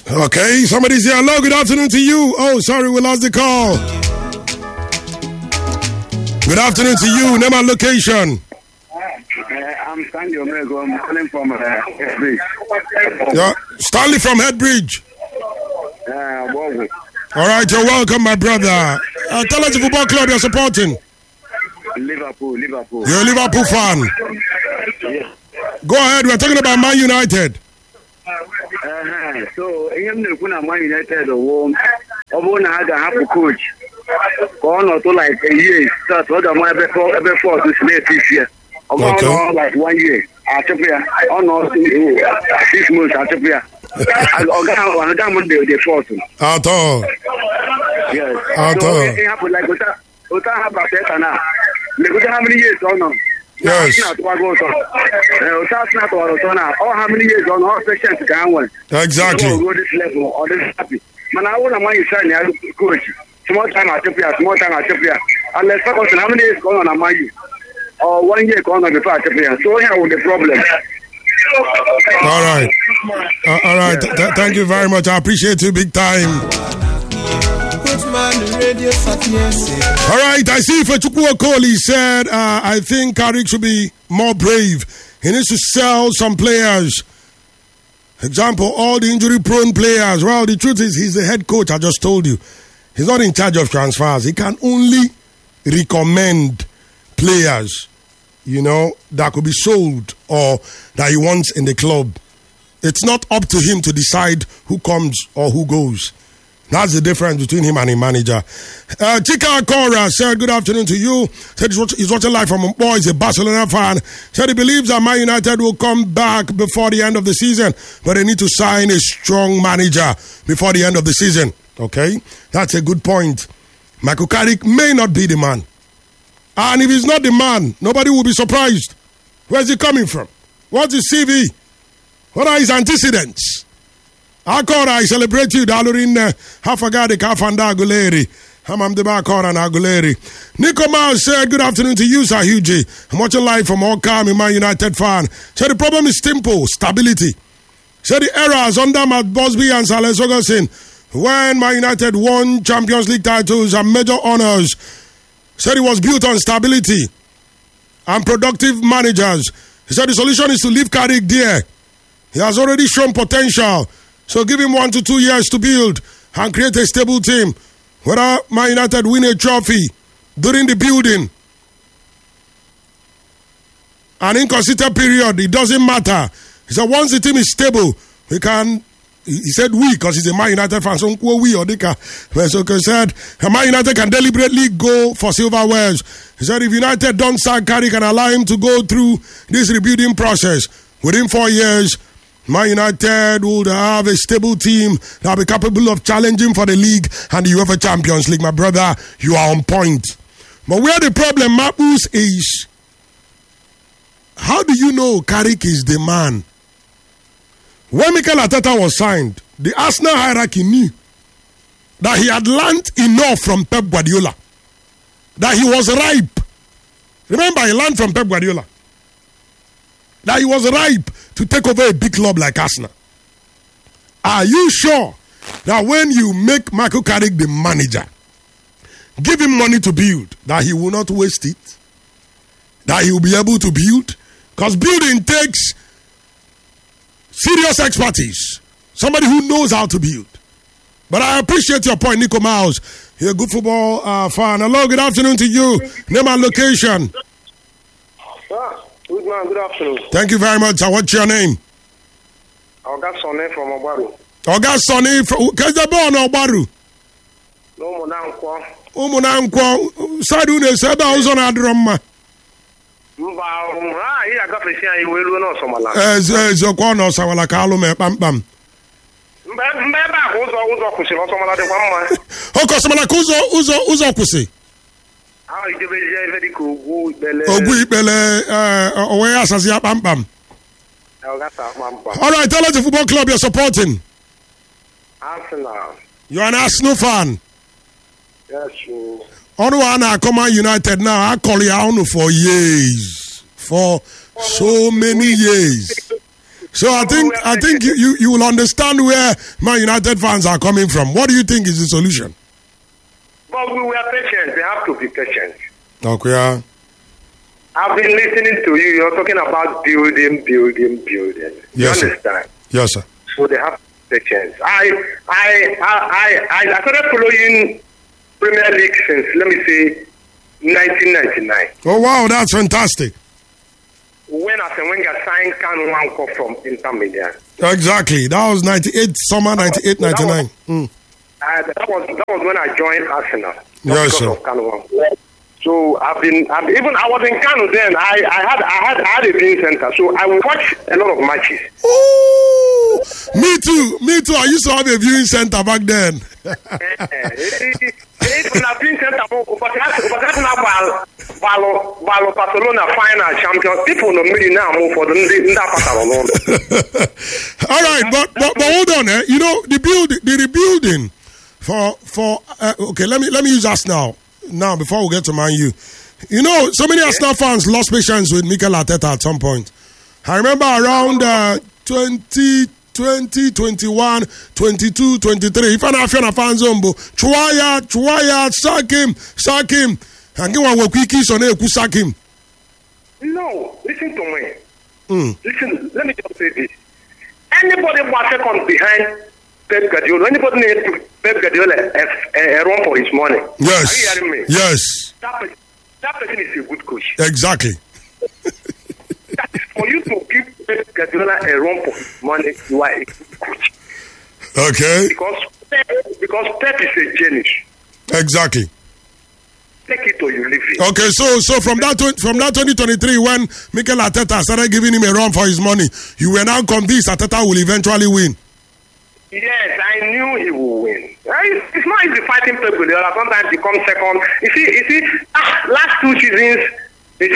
Okay, somebody's here. Hello, good afternoon to you. Oh, sorry, we lost the call. Good afternoon to you. Name and location. I'm Stanley Omego. I'm calling from Headbridge. Yeah, Stanley from Headbridge. All right, you're welcome, my brother. Tell us the football club you're supporting. Liverpool. You're a Liverpool fan. Yes. Go ahead. We're talking about Man United. So, I'm going Man United. I have a coach. Not like a year. That's what I'm ever for to slay this year. Okay. Like 1 year. After 6 months after prayer. I'm done the fourth. At all. Yes. At all. It happened like without how many years or no? Yes. How many years on all patients can one? Exactly. Go this level or this happy. Man, I want to mind you coach. Small time after prayer. Unless how many years going on among you? Or 1 year going on before after prayer. So here with the problem. All right. All right. Thank you very much. I appreciate you big time. All right. I see for Chukwu Okoli said, I think Carrick should be more brave. He needs to sell some players. Example, all the injury-prone players. Well, the truth is he's the head coach, I just told you. He's not in charge of transfers. He can only recommend players, that could be sold or that he wants in the club. It's not up to him to decide who comes or who goes. That's the difference between him and a manager. Chika Akora said, good afternoon to you. Said he's watching live from Mpo. He's a Barcelona fan. Said he believes that Man United will come back before the end of the season, but they need to sign a strong manager before the end of the season. Okay? That's a good point. Michael Carrick may not be the man. And if he's not the man, nobody will be surprised. Where's he coming from? What's his CV? What are his antecedents? Akora, I celebrate you. Dalurin Hafagade Kafanda Aguleri. Hamamdeba Akora and Aguleri. Nico Miles said, good afternoon to you, Sir Hughie. I'm watching live from Okam, Man United fan. Said the problem is simple, stability. Said the errors under Matt Busby and Salas Ferguson when Man United won Champions League titles and major honors. Said it was built on stability and productive managers. He said the solution is to leave Carrick there. He has already shown potential. So give him 1 to 2 years to build and create a stable team. Whether Man United win a trophy during the building, an inconsistent period, it doesn't matter. He said once the team is stable, we can. He said we, because he's a Man United fan. So we or Dika. So he said Man United can deliberately go for silverwares. He said if United don't sack Carrick and allow him to go through this rebuilding process, within 4 years, Man United would have a stable team that will be capable of challenging for the league and the UEFA Champions League. My brother, you are on point. But where the problem, Mapus, is how do you know Carrick is the man? When Mikel Arteta was signed, the Arsenal hierarchy knew that he had learned enough from Pep Guardiola, that he was ripe. Remember, he learned from Pep Guardiola that he was ripe to take over a big club like Arsenal. Are you sure that when you make Michael Carrick the manager, give him money to build, that he will not waste it, that he will be able to build? Because building takes serious expertise, somebody who knows how to build. But I appreciate your point, Nico Miles. You're a good football fan. Hello, good afternoon to you. Name and location. Good man, good afternoon. Thank you very much. What's your name? Oga Sonny from Obaru. Oga Sonny from Kajabon Obaru. No Monankwa. Umunankwa. Sadu ne seba uzona adroma. Mba, here I got to see you will know somala. Zokwa no sawala kalu me pam pam. Mbeba uzo kusi no somala de kwamma. Oko somala uzo kusi. Ah, ide be very cool. Ogu ibele owe asasi pam pam. All right, tell us the football club you're supporting. Arsenal. You're an Arsenal fan. Yes, sure. I come on United now. I call you on for years. For so many years. So I think you will understand where Man United fans are coming from. What do you think is the solution? But we were patient. They have to be patient. Okay. Yeah. I've been listening to you. You're talking about building. Yes, you understand? Yes, sir. So they have patience. I started following Premier League since, let me say, 1999. Oh, wow, that's fantastic. When Arsene Wenger signed Kanu Nwankwo from Inter Milan. Exactly. That was 98, summer 98, 99. That was when I joined Arsenal. Yes, sir. Of Kanu Nwankwo. So I was in Kanu then. I had a viewing center, so I would watch a lot of matches. Ooh, me too. I used to have a viewing center back then. Barcelona final champions. People know me now for the. All right, but hold on, eh? You know the rebuilding for okay. Let me use us now before we get to Man U. You know, so many Arsenal fans lost patience with Mikel Arteta at some point. I remember around 20, 21, 22, 23. If I'm not a fan zombo, Chwaya, sack him. And give one quickie so they could sack him. No, listen to me. Listen, let me just say this. Anybody was second behind Pep Guardiola, anybody needs Pep Guardiola a run for his money. Yes. Are you hearing me? Yes. That person is a good coach. Exactly. That is for you to give Pep Guardiola a run for his money, you are a good coach. Okay. Because Pep is a genius. Exactly. Take it or you leave it. Okay, so from that 2023 when Mikel Arteta started giving him a run for his money, you were now convinced Arteta will eventually win. Yes, I knew he would win. It's not easy fighting Pep Guardiola. Sometimes he comes second. You see, last two seasons, the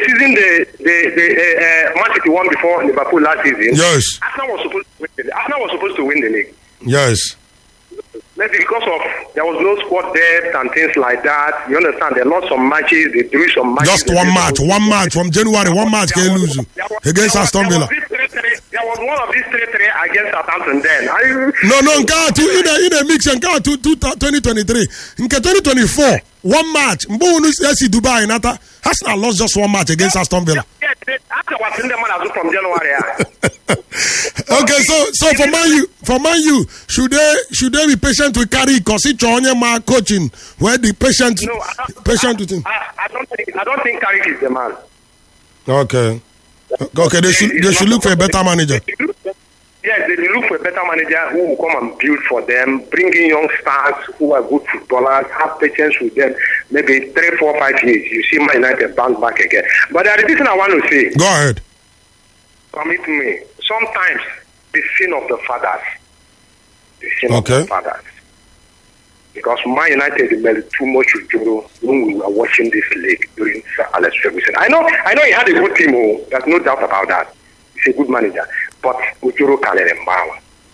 Man City won before Liverpool last season. Yes. Arsenal was supposed to win the league. Yes. Maybe because of there was no squad depth and things like that. You understand? They lost some matches. They drew some matches. Just one match from January. One match can lose against Aston Villa. There was one of these 3-3 against Southampton then. No, in a mix and 2023. In 2024, one match. Mbonus SC Dubai Nata Arsenal lost just one match against Aston Villa. Yes, after was in the man from January. Okay, so for Man U, should they be patient with Carrick because it's on your coaching where the patient with him? I don't think Carrick is the man. Okay, they should look for a better manager. Yes, they look for a better manager who will come and build for them, bring in young stars who are good footballers, have patience with them. Maybe 3, 4, 5 years, you see Man United bounce back again. But there is this thing I want to say. Go ahead. Permit me. Sometimes the sin of the fathers. Of the fathers. Because Man United made too much Ujoro when we were watching this league during Sir Alex Ferguson. I know he had a good team. There's no doubt about that. He's a good manager. But Ujoro can let him bow.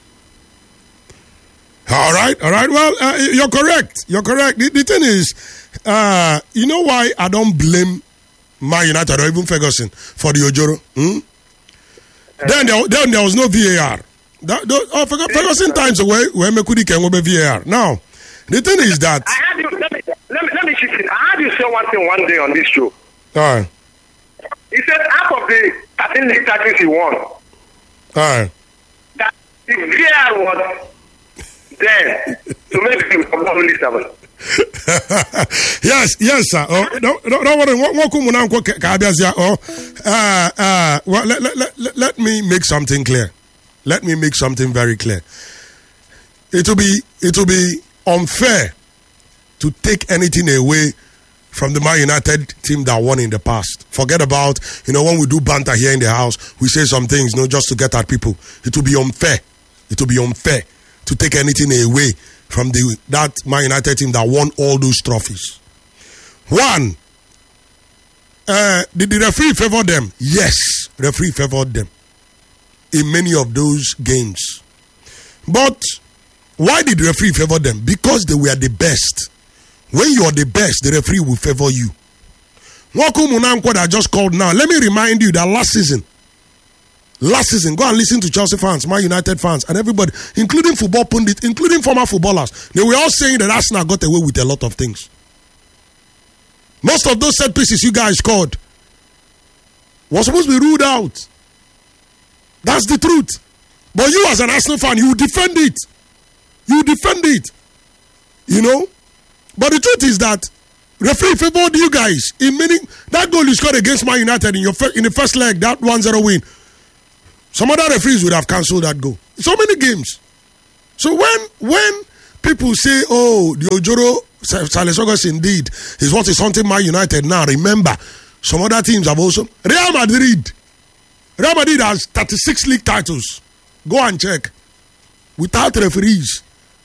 All right. Well, you're correct. The thing is, you know why I don't blame Man United or even Ferguson for the Ujoro? Then there was no VAR. Ferguson times where Mekudi can go VAR. Now, the thing is that let me shift it. I had you say one thing one day on this show. All right. He said out of the 13 league titles he won. All right. That the VAR was there to make him only 7. Yes, sir. Don't worry. Let me make something clear. Let me make something very clear. It will be unfair to take anything away from the Man United team that won in the past. Forget about, when we do banter here in the house, we say some things, just to get at people. It will be unfair. It will be unfair to take anything away from that Man United team that won all those trophies. One, did the referee favor them? Yes, referee favored them in many of those games. But why did the referee favor them? Because they were the best. When you are the best, the referee will favor you. Nwankwo Munamkwo that I just called now, let me remind you that last season, Last season, go and listen to Chelsea fans, Man United fans, and everybody, including football pundits, including former footballers. They were all saying that Arsenal got away with a lot of things. Most of those set pieces you guys scored was supposed to be ruled out. That's the truth. But you as an Arsenal fan, you defend it. You defend it. You know? But the truth is that referee favored you guys in meaning that goal you scored against Man United in the first leg, that 1-0 win. Some other referees would have cancelled that goal. So many games. So when people say, oh, the Ojoro Salesogas indeed is what is haunting Man United now, remember, some other teams have also. Real Madrid has 36 league titles. Go and check. Without referees.